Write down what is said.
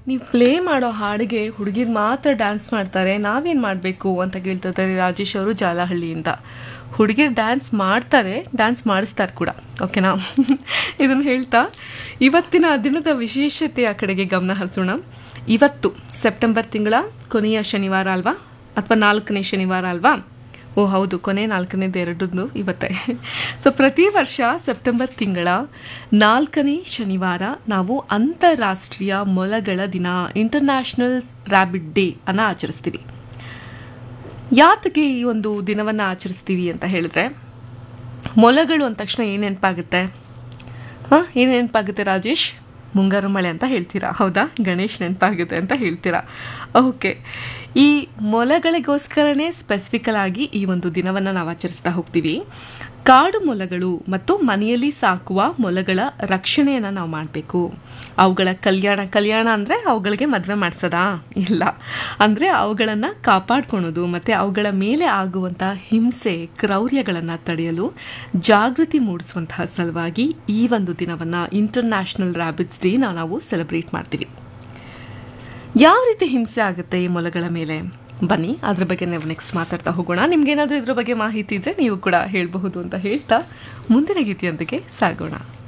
ನೀವು ಪ್ಲೇ ಮಾಡೋ ಹಾಡಿಗೆ ಹುಡುಗಿರು ಮಾತ್ರ ಡ್ಯಾನ್ಸ್ ಮಾಡ್ತಾರೆ, ನಾವೇನು ಮಾಡಬೇಕು ಅಂತ ಕೇಳ್ತಿದ್ದಾರೆ ರಾಜೇಶ್ ಅವರು ಜಾಲಹಳ್ಳಿಯಿಂದ. ಹುಡುಗಿರು ಡ್ಯಾನ್ಸ್ ಮಾಡ್ತಾರೆ, ಡ್ಯಾನ್ಸ್ ಮಾಡಿಸ್ತಾರೆ ಕೂಡ, ಓಕೆನಾ? ಇದನ್ನು ಹೇಳ್ತಾ ಇವತ್ತಿನ ದಿನದ ವಿಶೇಷತೆಯ ಕಡೆಗೆ ಗಮನ ಹರಿಸೋಣ. ಇವತ್ತು ಸೆಪ್ಟೆಂಬರ್ ತಿಂಗಳ ಕೊನೆಯ ಶನಿವಾರ ಅಲ್ವಾ, ಅಥವಾ 4ನೇ ಶನಿವಾರ ಅಲ್ವಾ? ಓ ಹೌದು, ಕೊನೆ 4ನೇದು ಎರಡದ್ದು ಇವತ್ತೇ. ಸೊ ಪ್ರತಿ ವರ್ಷ ಸೆಪ್ಟೆಂಬರ್ ತಿಂಗಳ 4ನೇ ಶನಿವಾರ ನಾವು ಅಂತಾರಾಷ್ಟ್ರೀಯ ಮೊಲಗಳ ದಿನ, ಇಂಟರ್ನ್ಯಾಷನಲ್ ರ್ಯಾಬಿಟ್ ಡೇ ಅನ್ನು ಆಚರಿಸ್ತೀವಿ. ಯಾತಕ್ಕೆ ಈ ಒಂದು ದಿನವನ್ನು ಆಚರಿಸ್ತೀವಿ ಅಂತ ಹೇಳಿದ್ರೆ, ಮೊಲಗಳು ಅಂದ ತಕ್ಷಣ ಏನು ನೆನಪಾಗುತ್ತೆ? ಏನು ನೆನಪಾಗುತ್ತೆ ರಾಜೇಶ್? ಮುಂಗಾರು ಮಳೆ ಅಂತ ಹೇಳ್ತೀರಾ, ಹೌದಾ? ಗಣೇಶ್ ನೆನಪಾಗುತ್ತೆ ಅಂತ ಹೇಳ್ತೀರಾ. ಓಕೆ, ಈ ಮೊಲಗಳಿಗೋಸ್ಕರನೇ ಸ್ಪೆಸಿಫಿಕಲ್ ಆಗಿ ಈ ಒಂದು ದಿನವನ್ನು ನಾವು ಆಚರಿಸ್ತಾ ಹೋಗ್ತೀವಿ. ಕಾಡು ಮೊಲಗಳು ಮತ್ತು ಮನೆಯಲ್ಲಿ ಸಾಕುವ ಮೊಲಗಳ ರಕ್ಷಣೆಯನ್ನು ನಾವು ಮಾಡಬೇಕು. ಅವುಗಳ ಕಲ್ಯಾಣ ಅಂದರೆ ಅವುಗಳಿಗೆ ಮದುವೆ ಮಾಡಿಸೋದಾ? ಇಲ್ಲ, ಅಂದರೆ ಅವುಗಳನ್ನು ಕಾಪಾಡ್ಕೊಳೋದು ಮತ್ತು ಅವುಗಳ ಮೇಲೆ ಆಗುವಂಥ ಹಿಂಸೆ, ಕ್ರೌರ್ಯಗಳನ್ನು ತಡೆಯಲು ಜಾಗೃತಿ ಮೂಡಿಸುವಂತಹ ಸಲುವಾಗಿ ಈ ಒಂದು ದಿನವನ್ನು, ಇಂಟರ್ನ್ಯಾಷನಲ್ ರ್ಯಾಬಿಟ್ಸ್ ಡೇನ ನಾವು ಸೆಲೆಬ್ರೇಟ್ ಮಾಡ್ತೀವಿ. ಯಾವ ರೀತಿ ಹಿಂಸೆ ಆಗುತ್ತೆ ಈ ಮೊಲಗಳ ಮೇಲೆ? ಬನ್ನಿ ಅದ್ರ ಬಗ್ಗೆ ನಾವು ನೆಕ್ಸ್ಟ್ ಮಾತಾಡ್ತಾ ಹೋಗೋಣ. ನಿಮ್ಗೇನಾದರೂ ಇದ್ರ ಬಗ್ಗೆ ಮಾಹಿತಿ ಇದ್ದರೆ ನೀವು ಕೂಡ ಹೇಳಬಹುದು ಅಂತ ಹೇಳ್ತಾ ಮುಂದಿನ ಗೀತೆಯೊಂದಿಗೆ ಸಾಗೋಣ.